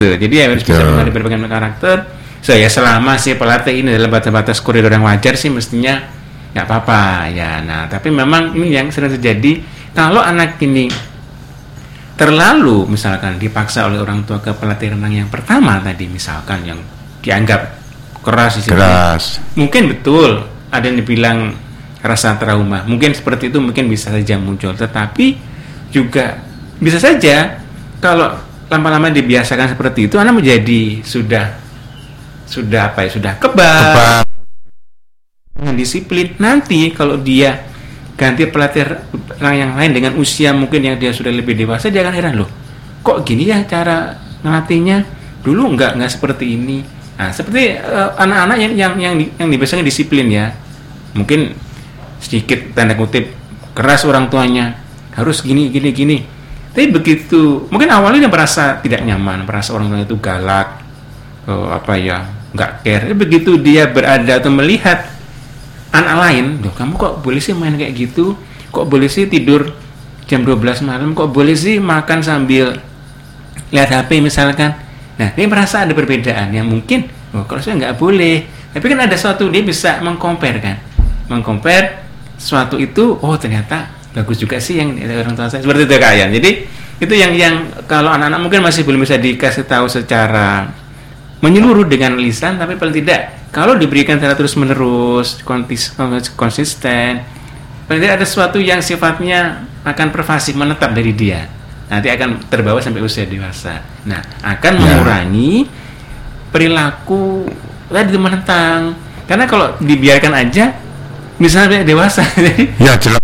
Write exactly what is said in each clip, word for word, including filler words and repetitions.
Jadi ya harus bisa menghadapi berbagai karakter. So ya selama si pelatih ini dalam batas-batas koridor yang wajar sih mestinya nggak apa-apa ya. Nah tapi memang ini yang sering terjadi kalau anak ini terlalu misalkan dipaksa oleh orang tua ke pelatih renang yang pertama tadi misalkan yang dianggap keras di sini. Keras. Mungkin betul ada yang dibilang rasa trauma. Mungkin seperti itu mungkin bisa saja muncul. Tetapi juga bisa saja kalau lama-lama dibiasakan seperti itu, anak menjadi sudah sudah apa ya sudah kebal, dengan disiplin. Nanti kalau dia ganti pelatih yang lain dengan usia mungkin yang dia sudah lebih dewasa, dia akan heran loh, kok gini ya cara ngelatihnya, dulu nggak nggak seperti ini. Nah seperti uh, anak-anak yang yang yang, yang dibiasakan disiplin ya, mungkin sedikit tanda kutip keras orang tuanya, harus gini gini gini. Tapi begitu, mungkin awalnya dia merasa tidak nyaman, merasa orang tua itu galak, oh, apa ya, nggak care. Tapi begitu dia berada atau melihat anak lain, loh kamu kok boleh sih main kayak gitu? Kok boleh sih tidur jam dua belas malam? Kok boleh sih makan sambil lihat H P misalkan? Nah, dia merasa ada perbedaan yang mungkin, oh kalau saya nggak boleh. Tapi kan ada suatu dia bisa mengcompare kan, mengcompare suatu itu, oh ternyata bagus juga sih yang orang tua saya seperti itu kayak. Jadi itu yang yang kalau anak-anak mungkin masih belum bisa dikasih tahu secara menyeluruh dengan lisan, tapi paling tidak kalau diberikan secara terus menerus konsisten, paling tidak ada sesuatu yang sifatnya akan pervasif menetap dari dia, nanti akan terbawa sampai usia dewasa. Nah akan mengurangi perilaku tadi menentang, karena kalau dibiarkan aja misalnya dewasa ya jelas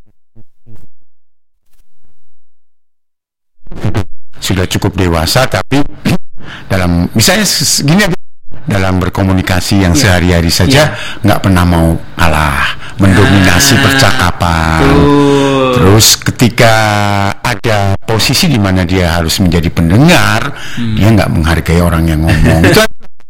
sudah cukup dewasa, tapi dalam misalnya segini dalam berkomunikasi yang ya, sehari-hari saja nggak ya. pernah mau kalah, mendominasi ah, percakapan. Tuh. Terus ketika ada posisi di mana dia harus menjadi pendengar, hmm. dia nggak menghargai orang yang ngomong. Itu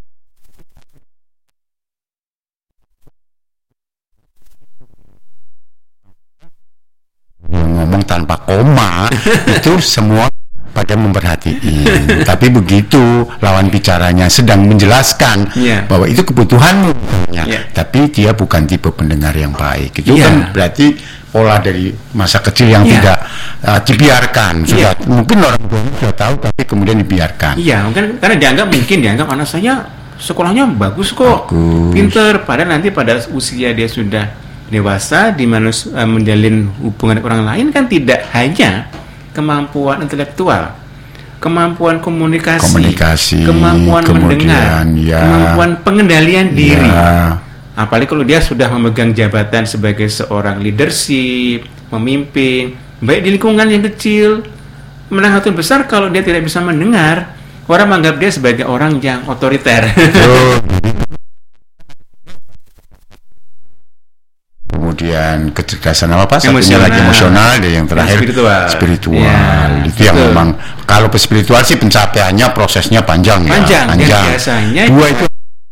ngomong tanpa koma itu semua pada memperhatiin. Tapi begitu lawan bicaranya sedang menjelaskan yeah. bahwa itu kebutuhanmu, yeah. tapi dia bukan tipe pendengar yang baik. Itu yeah. kan berarti pola dari masa kecil yang yeah. tidak uh, dibiarkan. Sudah yeah. mungkin orang tua sudah tahu, tapi kemudian dibiarkan. Iya, yeah, mungkin karena dianggap mungkin dianggap anak saya sekolahnya bagus kok, bagus. pinter. Padahal nanti pada usia dia sudah dewasa, di mana uh, menjalin hubungan dengan orang lain kan tidak hanya kemampuan intelektual, kemampuan komunikasi, komunikasi kemampuan mendengar, ya, kemampuan pengendalian diri. Ya. Apalagi kalau dia sudah memegang jabatan sebagai seorang leadership, memimpin, baik di lingkungan yang kecil, menengah atau besar, kalau dia tidak bisa mendengar, orang menganggap dia sebagai orang yang otoriter. Oh. Kemudian kecerdasan apa Pak? Satunya lagi emosional, dan yang terakhir spiritual. Spiritual. Ya, itu betul. Yang memang kalau spiritual sih pencapaiannya prosesnya panjang, panjang ya. Panjang. Biasanya dua itu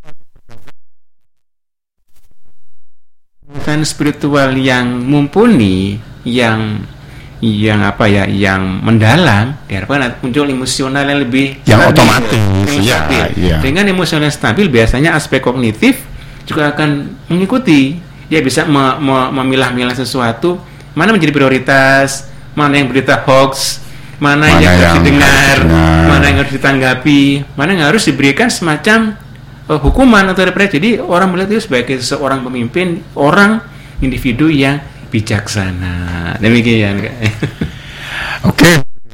kan spiritual yang mumpuni, yang yang apa ya, yang mendalam, diharapkan muncul emosional yang lebih yang stabil, otomatis. Ya, ya. Dengan emosional stabil biasanya aspek kognitif juga akan mengikuti. Dia bisa me- me- memilah-milah sesuatu, mana menjadi prioritas, mana yang berita hoax, mana, mana yang harus didengar, mana yang harus ditanggapi, mana yang harus diberikan semacam uh, hukuman atau represi. Jadi orang melihat itu sebagai seorang pemimpin, orang individu yang bijaksana. Demikian. Oke. Okay.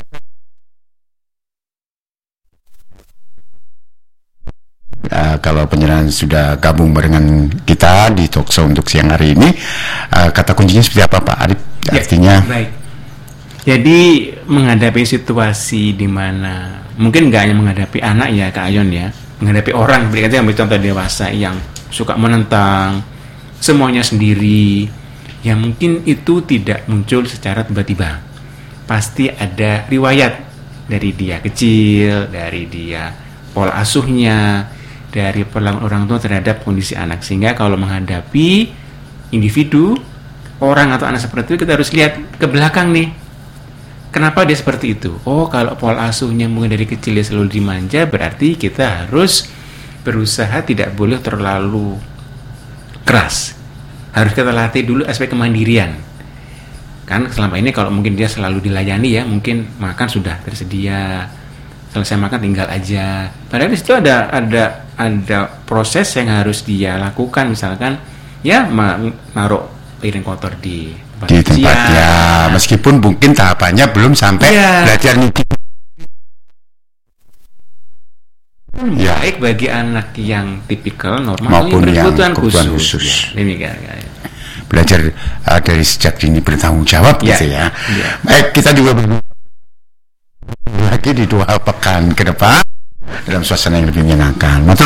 Uh, kalau penjelasan sudah gabung barengan kita di talkshow untuk siang hari ini, uh, kata kuncinya seperti apa Pak Arif? Artinya ya, baik. Jadi menghadapi situasi di mana mungkin nggak hanya menghadapi anak ya Kak Ayon ya, menghadapi orang, berarti ambil contoh dewasa yang suka menentang semuanya sendiri, yang mungkin itu tidak muncul secara tiba-tiba. Pasti ada riwayat dari dia kecil, dari dia pola asuhnya, dari perlakuan orang tua terhadap kondisi anak, sehingga kalau menghadapi individu, orang atau anak seperti itu, kita harus lihat ke belakang nih, kenapa dia seperti itu? Oh, kalau pola asuhnya mungkin dari kecil dia selalu dimanja, berarti kita harus berusaha tidak boleh terlalu keras. Harus kita latih dulu aspek kemandirian. Kan selama ini kalau mungkin dia selalu dilayani ya, mungkin makan sudah tersedia, selesai makan tinggal aja. Padahal di situ ada ada ada proses yang harus dia lakukan, misalkan ya naruh piring kotor di di tempat ya, meskipun mungkin tahapannya belum sampai ya. Belajar nyuci. Ya. Baik bagi anak yang tipikal normal maupun yang berkebutuhan khusus. khusus. Ya, ini kan. Belajar uh, dari sejak dini bertanggung jawab ya. Gitu ya. Ya. Baik, kita juga lagi di dua pekan ke depan dalam suasana yang lebih menyenangkan.